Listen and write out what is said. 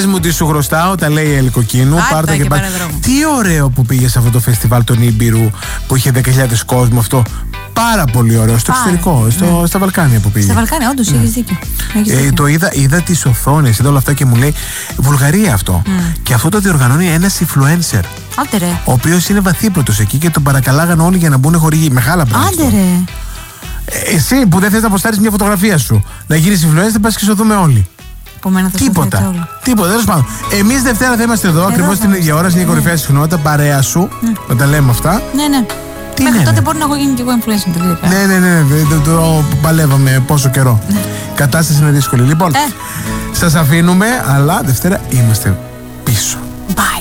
Πες μου τι σου χρωστάω, τα λέει η Ελικοκίνου. Πάρτα και πάρτα. Τι ωραίο που πήγε σε αυτό το φεστιβάλ των Ήμπειρου που είχε 10.000 κόσμο αυτό. Πάρα πολύ ωραίο. Στο εξωτερικό, στα Βαλκάνια που πήγε. Στα Βαλκάνια, όντως, έχεις δίκιο. Το είδα τις οθόνες, είδα όλα αυτά και μου λέει Βουλγαρία αυτό. Και αυτό το διοργανώνει ένας influencer. Άντε ρε. Ο οποίος είναι βαθύπρωτος εκεί και τον παρακαλάγαν όλοι για να μπουν χορηγοί. Μεγάλα πράγματα. Άντε ρε. Εσύ που δεν θες να αποστάρεις μια φωτογραφία σου, να γίνεις influencer, πας και σωθούμε όλοι. Τίποτα. Τέλος πάντων. Εμείς Δευτέρα θα είμαστε εδώ ακριβώς την ίδια ώρα, στην κορυφαία συχνότητα, παρέα σου. Να τα λέμε αυτά. Ναι. Μέχρι τότε μπορεί να έχω γίνει και εγώ influencer τελικά. Ναι. Το παλεύαμε πόσο καιρό. Η κατάσταση είναι δύσκολη. Λοιπόν, σας αφήνουμε, αλλά Δευτέρα είμαστε πίσω. Bye.